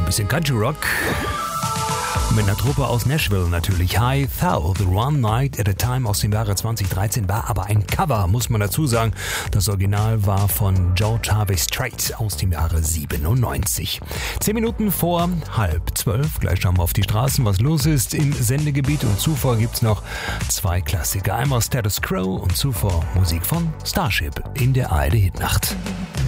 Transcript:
ein bisschen Country Rock. Mit einer Truppe aus Nashville natürlich. High Thou, The One Night at a Time aus dem Jahre 2013, war aber ein Cover, muss man dazu sagen. Das Original war von George Harvey Strait aus dem Jahre 97. 10 Minuten vor 11:30. Gleich schauen wir auf die Straßen, was los ist im Sendegebiet. Und zuvor gibt's noch 2 Klassiker. Einmal Status Quo und zuvor Musik von Starship in der ARD Hitnacht.